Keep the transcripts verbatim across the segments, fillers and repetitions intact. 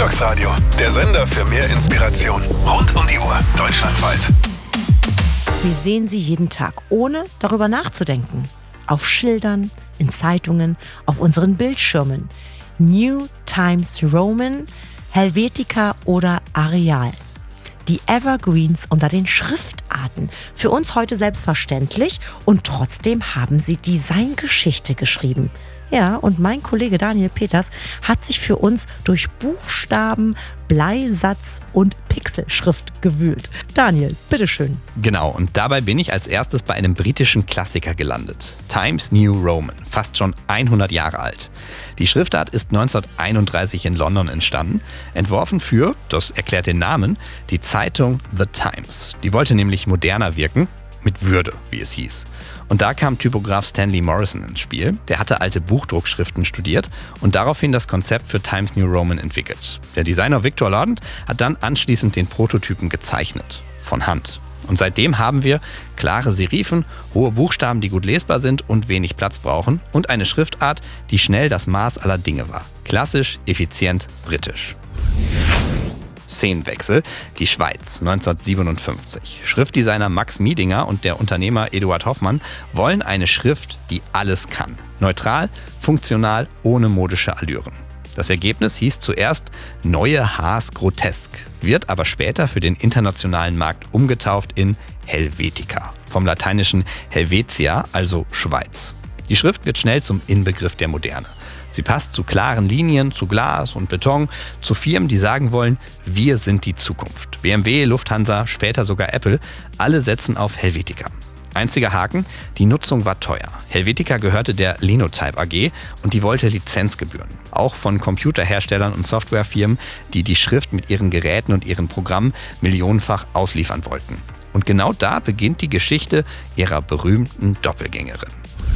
Equinox Radio, der Sender für mehr Inspiration. Rund um die Uhr, deutschlandweit. Wir sehen sie jeden Tag, ohne darüber nachzudenken. Auf Schildern, in Zeitungen, auf unseren Bildschirmen. New Times Roman, Helvetica oder Arial. Die Evergreens unter den Schriftarten. Für uns heute selbstverständlich und trotzdem haben sie Designgeschichte geschrieben. Ja, und mein Kollege Daniel Peters hat sich für uns durch Buchstaben, Bleisatz und Pixelschrift gewühlt. Daniel, bitteschön. Genau, und dabei bin ich als erstes bei einem britischen Klassiker gelandet. Times New Roman, fast schon hundert Jahre alt. Die Schriftart ist neunzehnhunderteinunddreißig in London entstanden, entworfen für, das erklärt den Namen, die Zeitung The Times. Die wollte nämlich moderner wirken, mit Würde, wie es hieß. Und da kam Typograf Stanley Morrison ins Spiel. Der hatte alte Buchdruckschriften studiert und daraufhin das Konzept für Times New Roman entwickelt. Der Designer Victor Laudent hat dann anschließend den Prototypen gezeichnet, von Hand. Und seitdem haben wir klare Serifen, hohe Buchstaben, die gut lesbar sind und wenig Platz brauchen und eine Schriftart, die schnell das Maß aller Dinge war. Klassisch, effizient, britisch. Szenenwechsel, die Schweiz, neunzehnhundertsiebenundfünfzig. Schriftdesigner Max Miedinger und der Unternehmer Eduard Hoffmann wollen eine Schrift, die alles kann. Neutral, funktional, ohne modische Allüren. Das Ergebnis hieß zuerst Neue Haas Grotesk, wird aber später für den internationalen Markt umgetauft in Helvetica, vom lateinischen Helvetia, also Schweiz. Die Schrift wird schnell zum Inbegriff der Moderne. Sie passt zu klaren Linien, zu Glas und Beton, zu Firmen, die sagen wollen, wir sind die Zukunft. B M W, Lufthansa, später sogar Apple, alle setzen auf Helvetica. Einziger Haken, die Nutzung war teuer. Helvetica gehörte der Linotype A G und die wollte Lizenzgebühren. Auch von Computerherstellern und Softwarefirmen, die die Schrift mit ihren Geräten und ihren Programmen millionenfach ausliefern wollten. Und genau da beginnt die Geschichte ihrer berühmten Doppelgängerin.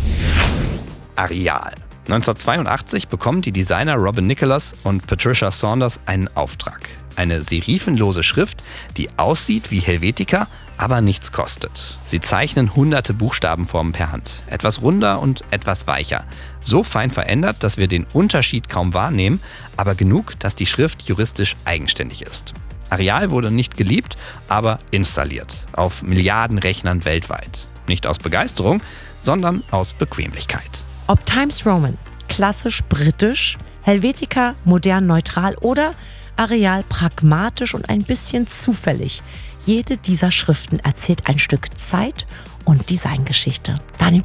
Arial. neunzehnhundertzweiundachtzig bekommen die Designer Robin Nicholas und Patricia Saunders einen Auftrag. Eine serifenlose Schrift, die aussieht wie Helvetica, aber nichts kostet. Sie zeichnen hunderte Buchstabenformen per Hand. Etwas runder und etwas weicher. So fein verändert, dass wir den Unterschied kaum wahrnehmen, aber genug, dass die Schrift juristisch eigenständig ist. Arial wurde nicht geliebt, aber installiert. Auf Milliarden Rechnern weltweit. Nicht aus Begeisterung, sondern aus Bequemlichkeit. Ob Times Roman, klassisch britisch, Helvetica, modern neutral oder Arial, pragmatisch und ein bisschen zufällig. Jede dieser Schriften erzählt ein Stück Zeit und Designgeschichte. Daniel